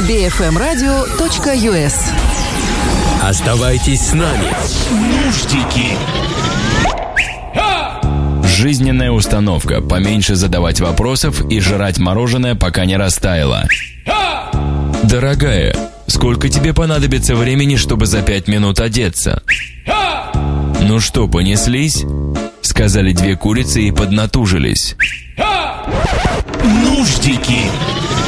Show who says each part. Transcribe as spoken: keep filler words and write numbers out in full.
Speaker 1: би эф эм радио точка ю эс.
Speaker 2: Оставайтесь с нами. Нуждики.
Speaker 3: Жизненная установка: поменьше задавать вопросов и жрать мороженое, пока не растаяло. Дорогая, сколько тебе понадобится времени, чтобы за пять минут одеться? Ну что, понеслись? Сказали две курицы и поднатужились.
Speaker 2: Нуждики.